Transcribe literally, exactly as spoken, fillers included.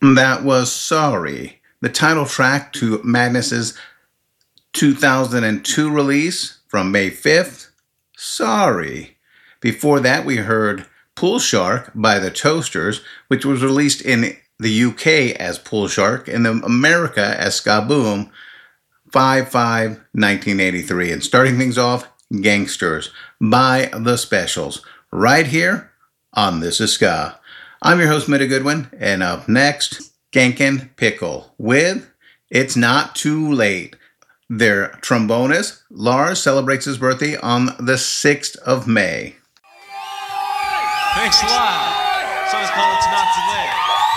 That was Sorry, the title track to Madness's two thousand two release from May fifth, Sorry. Before that, we heard Pool Shark by the Toasters, which was released in the U K as Pool Shark and in America as Ska Boom, five five nineteen eighty-three. And starting things off, Gangsters by The Specials, right here on This Is Ska. I'm your host, Mitta Goodwin, and up next, Genkin Pickle with It's Not Too Late. Their trombonist, Lars, celebrates his birthday on the sixth of May. Thanks a lot. The song's called It's Not Too Late.